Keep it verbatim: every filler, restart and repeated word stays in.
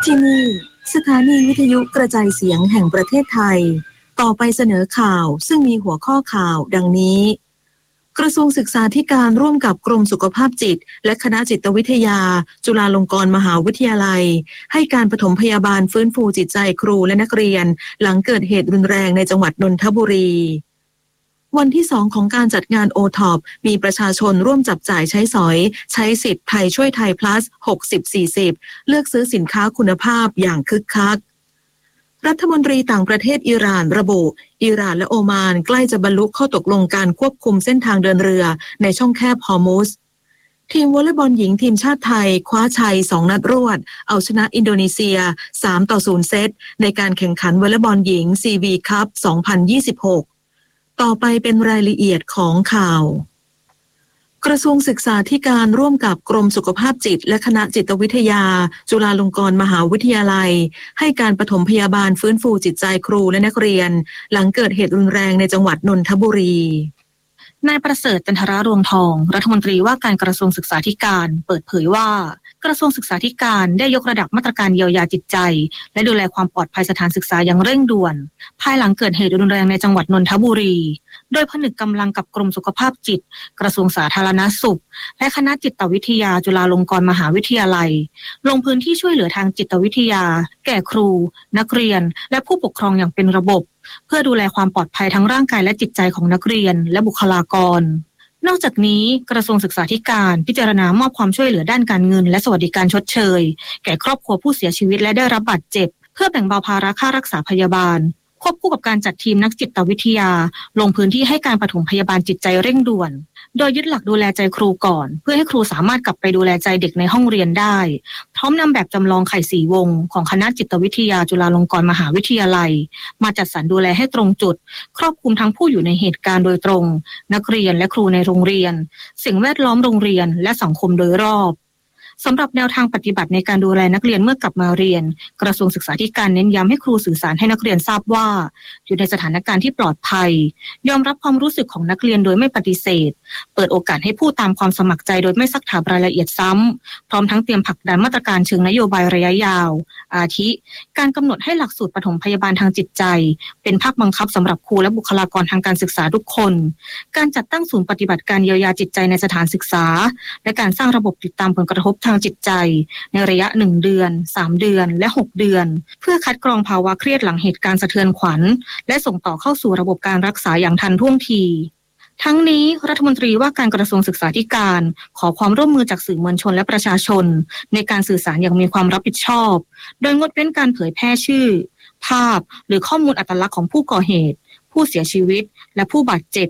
ที่นี่สถานีวิทยุกระจายเสียงแห่งประเทศไทยต่อไปเสนอข่าวซึ่งมีหัวข้อข่าวดังนี้กระทรวงศึกษาธิการร่วมกับกรมสุขภาพจิตและคณะจิตวิทยาจุฬาลงกรณ์มหาวิทยาลัยให้การปฐมพยาบาลฟื้นฟูจิตใจครูและนักเรียนหลังเกิดเหตุรุนแรงในจังหวัดนนทบุรีวันที่สองของการจัดงาน โอ ท็อป มีประชาชนร่วมจับจ่ายใช้สอยใช้สิทธิ์ไทยช่วยไทย plus หกสิบ สี่สิบ เลือกซื้อสินค้าคุณภาพอย่างคึกคักรัฐมนตรีต่างประเทศอิหร่านระบุอิหร่านและโอมานใกล้จะบรรลุข้อตกลงการควบคุมเส้นทางเดินเรือในช่องแคบฮอร์มุซทีมวอลเลย์บอลหญิงทีมชาติไทยคว้าชัยสองนัดรวดเอาชนะอินโดนีเซียสามต่อศูนย์เซตในการแข่งขันวอลเลย์บอลหญิง ซี บี Cup สองพันยี่สิบหกต่อไปเป็นรายละเอียดของข่าวกระทรวงศึกษาธิการร่วมกับกรมสุขภาพจิตและคณะจิตวิทยาจุฬาลงกรณ์มหาวิทยาลัยให้การปฐมพยาบาลฟื้นฟูจิตใจครูและนักเรียนหลังเกิดเหตุรุนแรงในจังหวัดนนทบุรีนายประเสริฐจันทรารวงทองรัฐมนตรีว่าการกระทรวงศึกษาธิการเปิดเผยว่ากระทรวงศึกษาธิการได้ยกระดับมาตรการเยียวยาจิตใจและดูแลความปลอดภัยสถานศึกษาอย่างเร่งด่วนภายหลังเกิดเหตุรุนแรงในจังหวัดนนทบุรีโดยผนึกกำลังกับกรมสุขภาพจิตกระทรวงสาธารณสุขและคณะจิตวิทยาจุฬาลงกรณ์มหาวิทยาลัยลงพื้นที่ช่วยเหลือทางจิตวิทยาแก่ครูนักเรียนและผู้ปกครองอย่างเป็นระบบเพื่อดูแลความปลอดภัยทั้งร่างกายและจิตใจของนักเรียนและบุคลากรนอกจากนี้กระทรวงศึกษาธิการพิจารณามอบความช่วยเหลือด้านการเงินและสวัสดิการชดเชยแก่ครอบครัวผู้เสียชีวิตและได้รับบาดเจ็บเพื่อแบ่งเบาภาระค่ารักษาพยาบาลควบคู่กับการจัดทีมนักจิตวิทยาลงพื้นที่ให้การปฐมพยาบาลจิตใจเร่งด่วนโดยยึดหลักดูแลใจครูก่อนเพื่อให้ครูสามารถกลับไปดูแลใจเด็กในห้องเรียนได้พร้อมนำแบบจำลองไข่สีวงของคณะจิตวิทยาจุฬาลงกรณ์มหาวิทยาลัยมาจัดสรรดูแลให้ตรงจุดครอบคลุมทั้งผู้อยู่ในเหตุการณ์โดยตรงนักเรียนและครูในโรงเรียนสิ่งแวดล้อมโรงเรียนและสังคมโดยรอบสำหรับแนวทางปฏิบัติในการดูแลนักเรียนเมื่อกลับมาเรียนกระทรวงศึกษาธิการเน้นย้ำให้ครูสื่อสารให้นักเรียนทราบว่าอยู่ในสถานการณ์ที่ปลอดภัยยอมรับความรู้สึกของนักเรียนโดยไม่ปฏิเสธเปิดโอกาสให้พูดตามความสมัครใจโดยไม่ซักถามรายละเอียดซ้ำพร้อมทั้งเตรียมผลักดันมาตรการเชิงนโยบายระยะยาวอาทิการกำหนดให้หลักสูตรปฐมพยาบาลทางจิตใจเป็นภาคบังคับสำหรับครูและบุคลากรทางการศึกษาทุกคนการจัดตั้งศูนย์ปฏิบัติการเยียวยาจิตใจในสถานศึกษาและการสร้างระบบติดตามผลกระทบทางจิตใจในระยะหนึ่งเดือนสามเดือนและหกเดือนเพื่อคัดกรองภาวะเครียดหลังเหตุการณ์สะเทือนขวัญและส่งต่อเข้าสู่ระบบการรักษาอย่างทันท่วงทีทั้งนี้รัฐมนตรีว่าการกระทรวงศึกษาธิการขอความร่วมมือจากสื่อมวลชนและประชาชนในการสื่อสารอย่างมีความรับผิดชอบโดยงดเว้นการเผยแพร่ชื่อภาพหรือข้อมูลอัตลักษณ์ของผู้ก่อเหตุผู้เสียชีวิตและผู้บาดเจ็บ